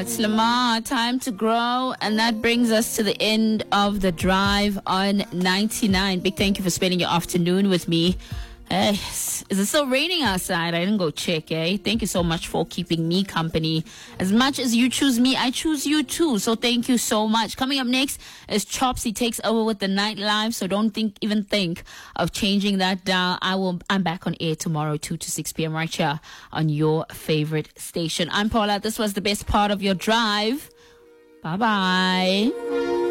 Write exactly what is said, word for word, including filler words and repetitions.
It's Lamar, Time to Grow. And that brings us to the end of the drive on ninety-nine. Big thank you for spending your afternoon with me. Hey, is it still raining outside? I didn't go check, eh? Thank you so much for keeping me company. As much as you choose me, I choose you too. So thank you so much. Coming up next is Chops. He takes over with the nightlife. So don't think, even think of changing that dial. I will, I'm back on air tomorrow, two to six p.m. right here on your favorite station. I'm Paula. This was the best part of your drive. Bye-bye.